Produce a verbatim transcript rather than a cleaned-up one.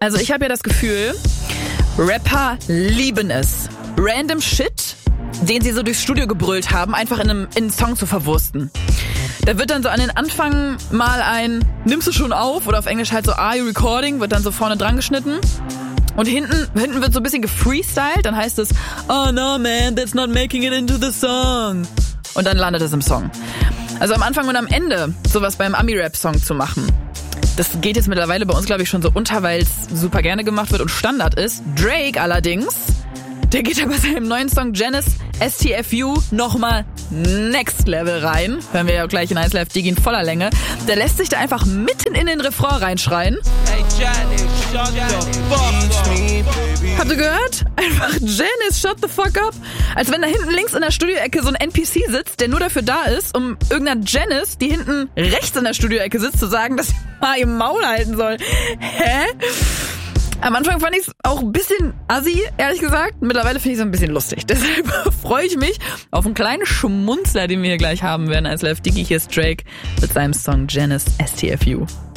Also ich habe ja das Gefühl, Rapper lieben es, random Shit, den sie so durchs Studio gebrüllt haben, einfach in einem, in einen Song zu verwursten. Da wird dann so an den Anfang mal ein "Nimmst du schon auf?" oder auf Englisch halt so "Are you recording?" wird dann so vorne dran geschnitten. Und hinten, hinten wird so ein bisschen gefreestylt, dann heißt es "Oh no man, that's not making it into the song." Und dann landet es im Song. Also am Anfang und am Ende sowas beim Ami-Rap-Song zu machen, das geht jetzt mittlerweile bei uns, glaube ich, schon so unter, weil es super gerne gemacht wird und Standard ist. Drake allerdings, der geht ja bei seinem neuen Song Janice S T F U nochmal Next Level rein. Hören wir ja gleich in eins Live Digi in voller Länge. Der lässt sich da einfach mitten in den Refrain reinschreien. Hey Janice, shut the fuck up. Habt ihr gehört? Einfach Janice, shut the fuck up. Als wenn da hinten links in der Studioecke so ein N P C sitzt, der nur dafür da ist, um irgendeiner Janice, die hinten rechts in der Studioecke sitzt, zu sagen, dass sie mal im Maul halten soll. Hä? Am Anfang fand ich es auch ein bisschen assi, ehrlich gesagt. Mittlerweile finde ich es ein bisschen lustig. Deshalb freue ich mich auf einen kleinen Schmunzler, den wir hier gleich haben werden als Live Digi. Hier ist Drake mit seinem Song Janice S T F U.